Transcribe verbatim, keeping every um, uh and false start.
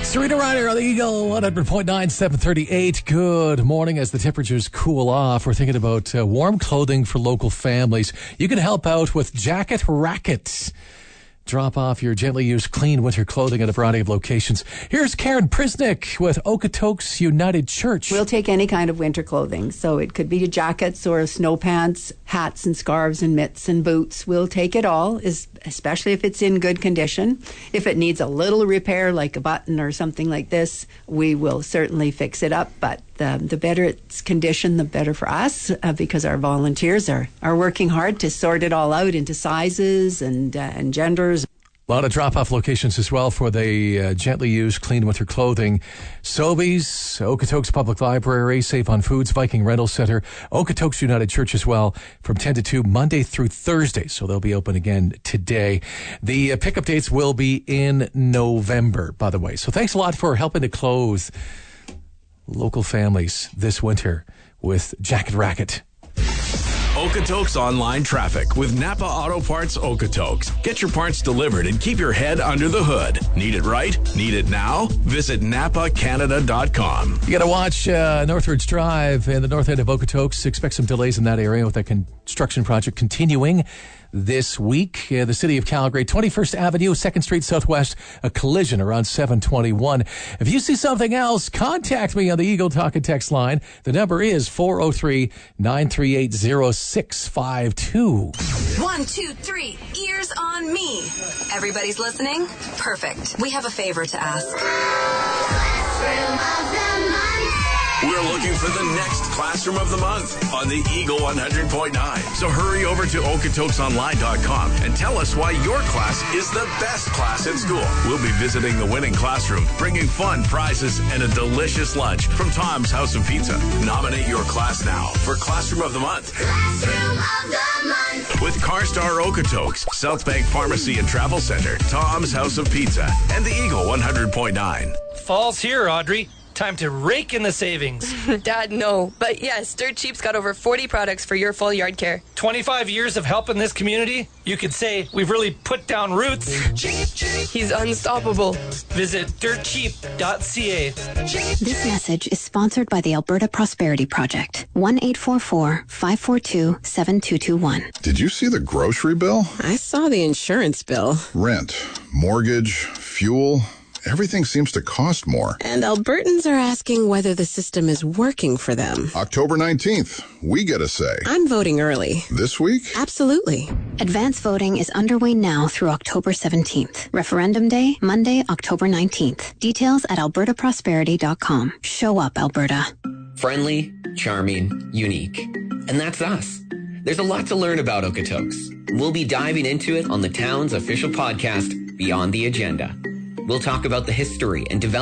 Serena Ryder on the Eagle, one hundred point nine, seven thirty-eight. Good morning. As the temperatures cool off, we're thinking about uh, warm clothing for local families. You can help out with Jacket Racket. Drop off your gently used clean winter clothing at a variety of locations. Here's Karen Prisnick with Okotoks United Church. We'll take any kind of winter clothing. So it could be jackets or snow pants, hats and scarves and mitts and boots. We'll take it all, especially if it's in good condition. If it needs a little repair, like a button or something like this, we will certainly fix it up. But the, the better its condition, the better for us, uh, because our volunteers are, are working hard to sort it all out into sizes and, uh, and genders. A lot of drop-off locations as well for the uh, gently used clean winter clothing. Sobeys, Okotoks Public Library, Save on Foods, Viking Rental Center, Okotoks United Church as well, from ten to two, Monday through Thursday. So they'll be open again today. The uh, pickup dates will be in November, by the way. So thanks a lot for helping to clothe local families this winter with Jacket Racket. Okotoks Online Traffic with Napa Auto Parts Okotoks. Get your parts delivered and keep your head under the hood. Need it right? Need it now? Visit napa canada dot com. You got to watch uh, Northridge Drive in the north end of Okotoks. Expect some delays in that area with that construction project continuing this week. Uh, the city of Calgary, twenty-first Avenue, second Street Southwest, a collision around seven twenty-one. If you see something else, contact me on the Eagle Talk and Text line. The number is four oh three, nine three eight, oh six five two. One, two, three, ears on me. Everybody's listening? Perfect. We have a favor to ask. Classroom of the Month. We're looking for the next Classroom of the Month on the Eagle one hundred point nine. So hurry over to okotoks online dot com and tell us why your class is the best class at school. We'll be visiting the winning classroom, bringing fun prizes and a delicious lunch from Tom's House of Pizza. Nominate your class now for Classroom of the Month. Classroom of the Month. With CarStar Okotoks, South Bank Pharmacy and Travel Center, Tom's House of Pizza, and the Eagle one hundred point nine. Fall's here, Audrey. Time to rake in the savings. Dad, no. But yes, Dirt Cheap's got over forty products for your full yard care. twenty-five years of helping this community? You could say we've really put down roots. Cheap, cheap. He's unstoppable. Visit dirt cheap dot c a. This message is sponsored by the Alberta Prosperity Project. one eight four four, five four two, seven two two one. Did you see the grocery bill? I saw the insurance bill. Rent, mortgage, fuel. Everything seems to cost more. And Albertans are asking whether the system is working for them. October nineteenth, we get a say. I'm voting early. This week? Absolutely. Advance voting is underway now through October seventeenth. Referendum Day, Monday, October nineteenth. Details at alberta prosperity dot com. Show up, Alberta. Friendly, charming, unique. And that's us. There's a lot to learn about Okotoks. We'll be diving into it on the town's official podcast, Beyond the Agenda. We'll talk about the history and development